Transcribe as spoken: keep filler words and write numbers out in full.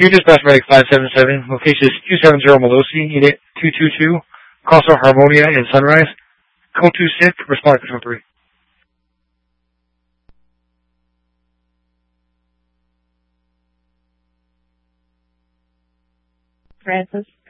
Your dispatch medic five seven seven, location is two seven zero Melosi, unit two two two, Coastal Harmonia in Sunrise. Code two six, respond to control three. Francis.